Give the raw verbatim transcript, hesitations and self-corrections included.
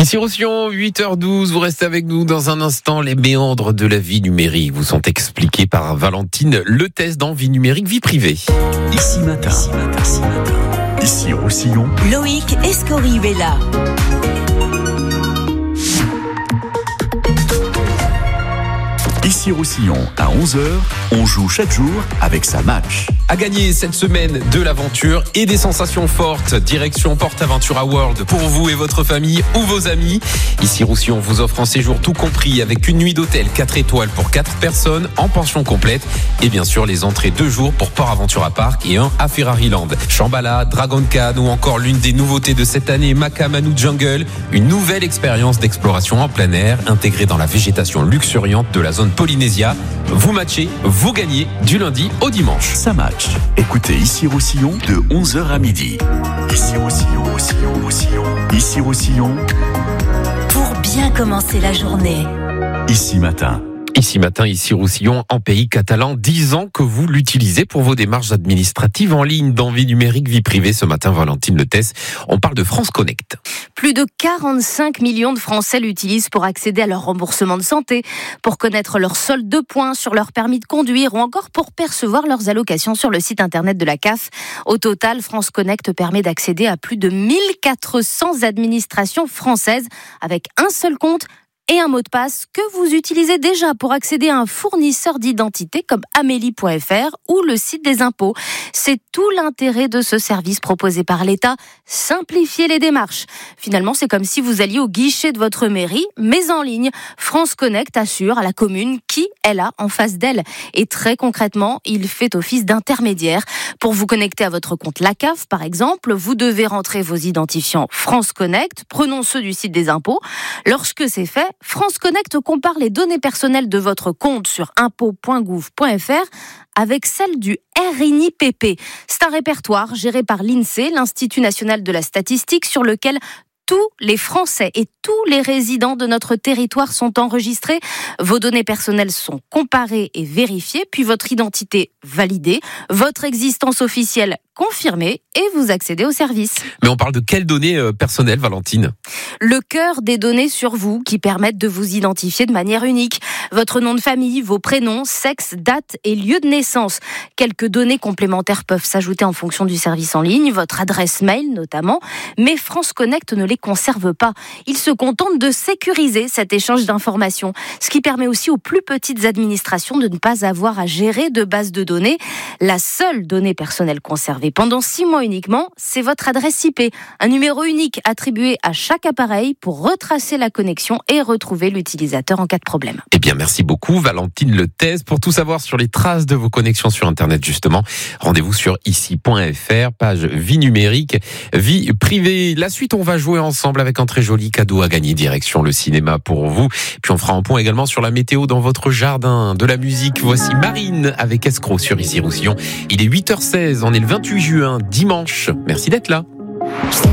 Ici Roussillon, huit heures douze, vous restez avec nous dans un instant. Les méandres de la vie numérique vous sont expliqués par Valentine Letès dans Vie numérique, vie privée. Ici matin, ici matin, ici matin. Ici Roussillon. Loïc Escorihuela. Ici Roussillon, à onze heures, on joue chaque jour avec sa match. À gagner cette semaine de l'aventure et des sensations fortes. Direction PortAventura World pour vous et votre famille ou vos amis. Ici Roussillon vous offre un séjour tout compris avec une nuit d'hôtel quatre étoiles pour quatre personnes en pension complète. Et bien sûr les entrées deux jours pour PortAventura Park et un à Ferraryland. Shambhala, Dragon Khan ou encore l'une des nouveautés de cette année, Makamanu Jungle. Une nouvelle expérience d'exploration en plein air intégrée dans la végétation luxuriante de la zone Polynésia. Vous matchez, vous gagnez du lundi au dimanche. Sa match. Écoutez Ici Roussillon de onze heures à midi. Ici Roussillon, Roussillon, Roussillon. Ici Roussillon. Pour bien commencer la journée. Ici matin. Ici matin, ici Roussillon, en pays catalan, dix ans que vous l'utilisez pour vos démarches administratives en ligne dans Vie numérique, vie privée. Ce matin, Valentine Letès, on parle de France Connect. Plus de quarante-cinq millions de Français l'utilisent pour accéder à leur remboursement de santé, pour connaître leur solde de points sur leur permis de conduire ou encore pour percevoir leurs allocations sur le site internet de la C A F. Au total, France Connect permet d'accéder à plus de mille quatre cents administrations françaises avec un seul compte et un mot de passe que vous utilisez déjà pour accéder à un fournisseur d'identité comme Amélie point F R ou le site des impôts. C'est tout l'intérêt de ce service proposé par l'État, simplifier les démarches. Finalement, c'est comme si vous alliez au guichet de votre mairie, mais en ligne. France Connect assure à la commune qui elle a en face d'elle. Et très concrètement, il fait office d'intermédiaire. Pour vous connecter à votre compte la C A F, par exemple, vous devez rentrer vos identifiants France Connect, prenons ceux du site des impôts. Lorsque c'est fait, France Connect compare les données personnelles de votre compte sur impôts point gouv point F R avec celles du R N I P P. C'est un répertoire géré par l'INSEE, l'Institut national de la statistique, sur lequel tous les Français et tous les résidents de notre territoire sont enregistrés. Vos données personnelles sont comparées et vérifiées, puis votre identité validée, votre existence officielle confirmée et vous accédez au service. Mais on parle de quelles données euh, personnelles, Valentine ? Le cœur des données sur vous qui permettent de vous identifier de manière unique. Votre nom de famille, vos prénoms, sexe, date et lieu de naissance. Quelques données complémentaires peuvent s'ajouter en fonction du service en ligne, votre adresse mail notamment. Mais France Connect ne les conserve pas. Il se contente de sécuriser cet échange d'informations, ce qui permet aussi aux plus petites administrations de ne pas avoir à gérer de bases de données. La seule donnée personnelle conservée pendant six mois uniquement, c'est votre adresse I P, un numéro unique attribué à chaque appareil pour retracer la connexion et retrouver l'utilisateur en cas de problème. Eh bien, merci beaucoup Valentine Letès. Pour tout savoir sur les traces de vos connexions sur Internet, justement, rendez-vous sur ici point F R, page vie numérique, vie privée. La suite, on va jouer ensemble avec un très joli cadeau à gagner, direction le cinéma pour vous. Puis on fera un point également sur la météo dans votre jardin. De la musique, voici Marine avec Escroc sur Ici Roussillon. Il est huit heures seize, on est le vingt-huit juin, dimanche. Merci d'être là.